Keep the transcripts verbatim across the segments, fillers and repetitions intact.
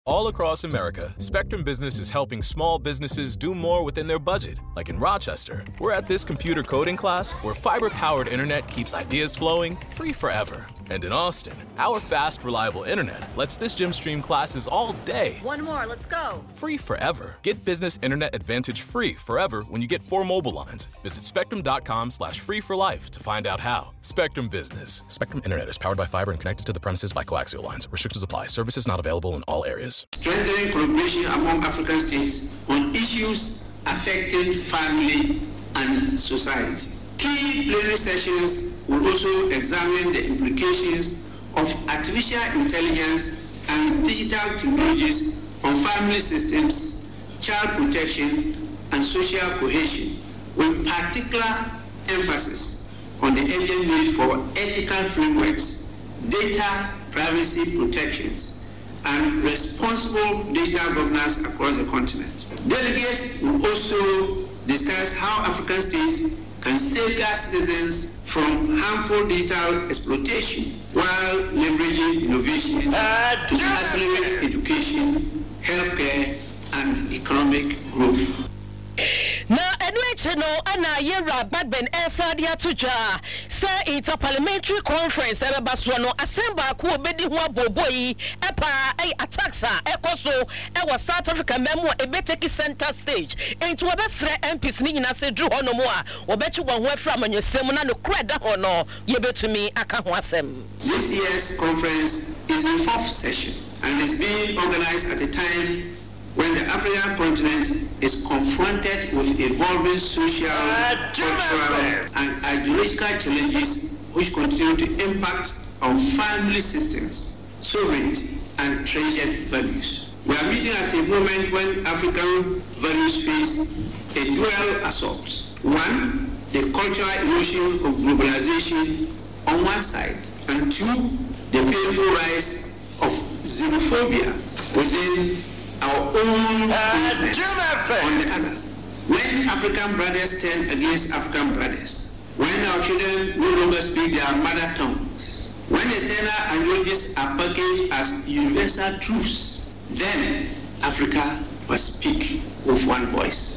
All across America, Spectrum Business is helping small businesses do more within their budget. Like in Rochester, we're at this computer coding class where fiber-powered internet keeps ideas flowing free forever. And in Austin, our fast, reliable internet lets this gym stream classes all day. One more, let's go. Free forever. Get Business Internet Advantage free forever when you get four mobile lines. Visit spectrum.com slash free for life to find out how. Spectrum Business. Spectrum Internet is powered by fiber and connected to the premises by coaxial lines. Restrictions apply. Services not available in all areas. Strengthening collaboration among African states on issues affecting family and society. Key plenary sessions will also examine the implications of artificial intelligence and digital technologies on family systems, child protection, and social cohesion, with particular emphasis on the urgent need for ethical frameworks, data privacy protections, and responsible digital governance across the continent. Delegates will also discuss how African states can safeguard citizens from harmful digital exploitation while leveraging innovation uh, to accelerate education, healthcare, and economic growth. Now, anyway, no, and I hear about Ben Esadia Tuja. Sir, it's a parliamentary conference. Ever Baswano, Assemble, who Bedi Boboy, Epa, a Ataxa, Ecoso, our South Africa memo, a Beteki center stage. And to a best M Ps Nina said, Drew Honomoa, or bet you one way from on your seminar, no credit or no, you bet to me, I can't was him. This year's conference is the fourth session and is being organized at a time when the African continent is confronted with evolving social, uh, cultural, and ideological challenges which continue to impact on family systems, sovereignty, and treasured values. We are meeting at a moment when African values face a dual assault. One, the cultural erosion of globalization on one side, and two, the painful rise of xenophobia within our own uh, continent on the other. When African brothers turn against African brothers, when our children no longer speak their mother tongues, when external ideologies are packaged as universal truths, then Africa must speak with one voice.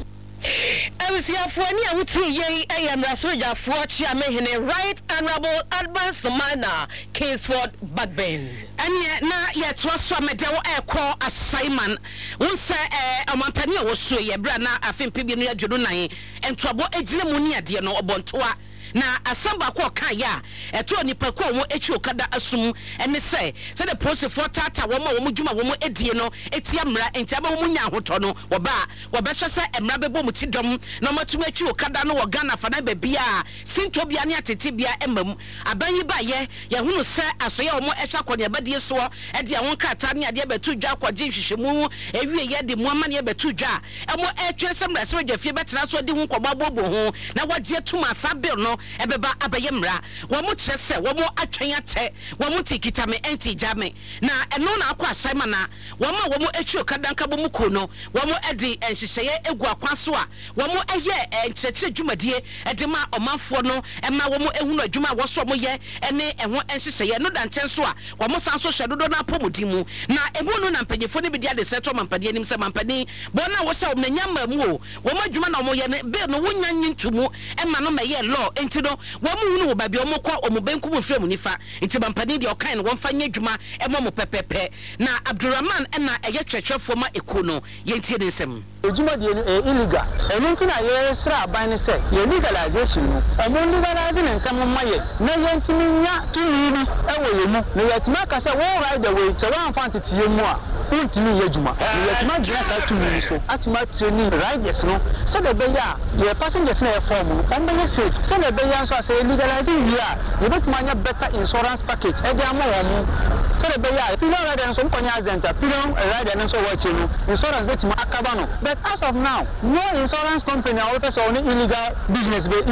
I was here for any of the ye, I am Rasuja for Chiamehine, Right Honorable Advance Mana, Kingsford Backbane. And yet, now, yet was some medal air call as Simon. One say, a Montania was so ye, Brana, I think Pibinia Judunai, and trouble a Glemonia, dear no Bontoa. Na asamba kwa kaya eto nipa kwa wo echi okada asum ene se se the process for tata wo ma wo mudwuma wo mo edie no etia mra enti aba wo munya hoto no wo ba wo be so se emra bebo mu ti dom na matum echi okada no wo Ghana fa na ba bia sinto bia ne atete bia emam abanyi ba ye ye hunu se asoye wo mo ehwa kwone abadie so e de won krata ne ade betu dwa kwaje hwehwemu ewie ye de mo ama ne betu dwa e mo etwe se mra se dwafie betena so de hu nkobabo bobo ho na waje tuma sabil no ebeba abayemra wo mu kire se wo mu atwen ate wo mu tikita me enti jame na eno na akwa asema na wo ma wo mu echi okadanka bo mu ko no wo mu edi enhyehyeye egu akwaso a wo mu eye enkyekire dwumadie edi ma omanfo no ema wo mu ehunu adwuma wo so mo ye ene eho enhyehyeye no danten so a wo mu san so hyedodo na apomudi mu na ebu no na mpanyefo ne bidi ade seto mampade anim se mampani bo na wo se wo na nyama mu o wo mu adwuma na wo ye ne be no wo nyanyi ntumu ema no meye law enti no wo mu hunu wo ba bi o mo kwa o mo benku bo frem nifa enti mampani de o kan wo mfa nya adwuma ema mo pepepe na Abdurrahman ena eye twetwefo ma ekono ye ntie de nsem ejuma de illegal enu ntina ye sra aban ne se ye legalization no emu legalizing nkan mo maye na ye ntimi nya tumi ni ewo ye mu na ye tima ka se wo ride the way se wan fan tete mu a ntimi ye juma na ye tima dra sa tumi so atima training riders no so de be ya ye passengers na e form no on be safe so de be ya so say legalizing here ye betima nya better insurance package e dey amo wo mu so de be ya if you no rider so nkonya accident you no rider no so watch no insurance betima akaba no. But as of now, no insurance company or any illegal business be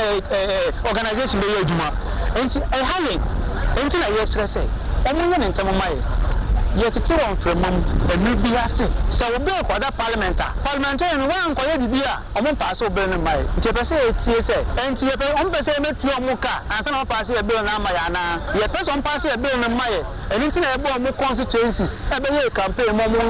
uh, organization be yeduma. And I having until I yesterday say, "Omo yen ntamo mai." yɛtete wɔn mfrɛmam ɛnu bi ase sɛ obi akɔda parliament a parliamentarian no wankɔyɛ bibi a ɔmo mpaase obere no mmae nti yɛpɛ sɛ yɛtie sɛ ɛnti yɛpɛ ɔmo pɛ sɛ yɛmɛtu ɔmo ka ansa na ɔmpaase yɛ bill no ama yɛ anaa yɛpɛ sɛ ɔmpaase yɛ bill no mma yɛ ɛno nti na yɛbɔ ɔmo constituencies ɛbɛyɛ campaign mu ɔmo